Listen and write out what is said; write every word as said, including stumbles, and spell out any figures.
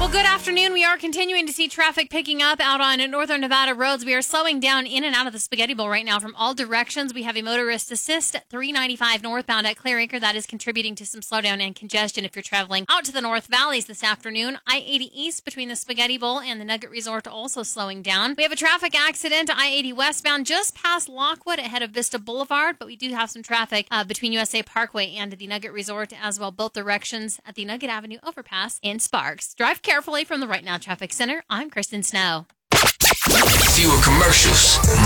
Well, good afternoon. We are continuing to see traffic picking up out on northern Nevada roads. We are slowing down in and out of the Spaghetti Bowl right now from all directions. We have a motorist assist at three ninety-five northbound at Clear Acre. That is contributing to some slowdown and congestion if you're traveling out to the North Valleys this afternoon. I eighty east between the Spaghetti Bowl and the Nugget Resort also slowing down. We have a traffic accident, I eighty westbound just past Lockwood ahead of Vista Boulevard, but we do have some traffic uh, between U S A Parkway and the Nugget Resort as well, both directions at the Nugget Avenue overpass in Sparks. Drive carefully from the Right Now Traffic Center. I'm Kristen Snow. Fewer commercials,